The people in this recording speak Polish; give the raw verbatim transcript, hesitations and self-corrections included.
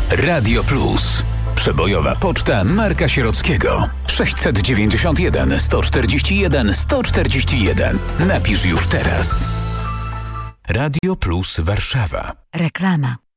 Radio Plus. Przebojowa poczta Marka Sierockiego. sześćset dziewięćdziesiąt jeden sto czterdzieści jeden sto czterdzieści jeden. Napisz już teraz. Radio Plus Warszawa. Reklama.